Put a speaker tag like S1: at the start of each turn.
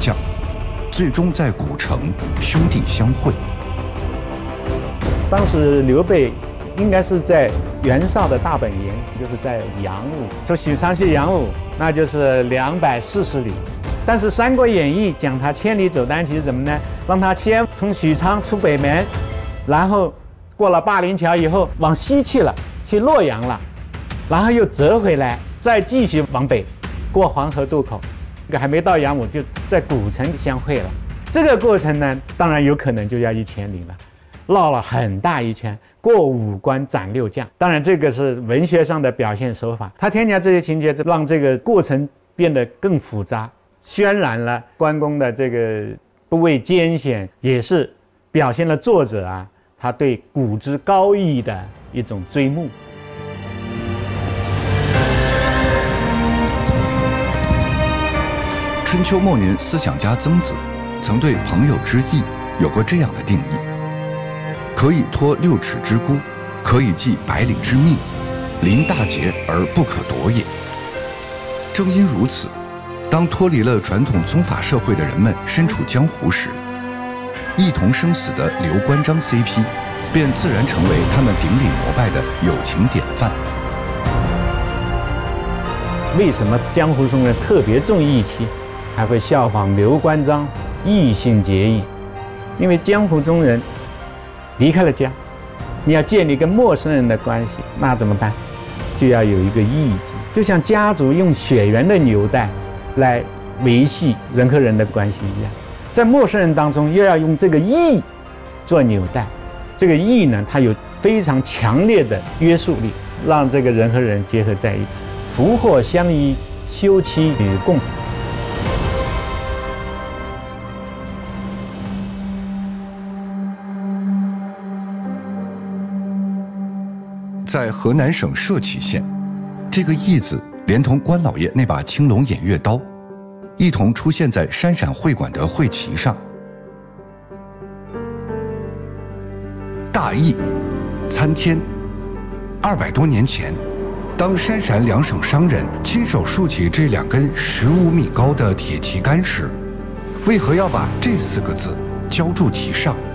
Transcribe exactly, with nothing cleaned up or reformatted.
S1: 将，最终在古城兄弟相会。
S2: 当时刘备应该是在袁绍的大本营，就是在阳武，从许昌去阳武，那就是两百四十里。但是《三国演义》讲他千里走单骑是什么呢？让他先从许昌出北门，然后过了灞陵桥以后往西去了，去洛阳了，然后又折回来，再继续往北，过黄河渡口，还没到阳武就在古城相会了。这个过程呢，当然有可能就要一千里了，绕了很大一圈，过五关斩六将。当然这个是文学上的表现手法，他添加这些情节，让这个过程变得更复杂，渲染了关公的这个不畏艰险，也是表现了作者啊他对古之高义的一种追慕。
S1: 春秋末年思想家曾子曾对朋友之义有过这样的定义：可以托六尺之孤，可以寄百里之密，临大节而不可夺也。正因如此，当脱离了传统宗法社会的人们身处江湖时，一同生死的刘关张 C P 便自然成为他们顶礼膜拜的友情典范。
S2: 为什么江湖中人特别重义气，还会效仿刘关张义性结义？因为江湖中人离开了家，你要建立跟陌生人的关系，那怎么办？就要有一个义字，就像家族用血缘的纽带来维系人和人的关系一样，在陌生人当中又要用这个义做纽带。这个义呢，它有非常强烈的约束力，让这个人和人结合在一起，福祸相依，休戚与共。
S1: 在河南省社旗县，这个义字连同关老爷那把青龙偃月刀，一同出现在山陕会馆的会旗上。大义，参天。二百多年前，当山陕两省商人亲手竖起这两根十五米高的铁旗杆时，为何要把这四个字浇筑其上？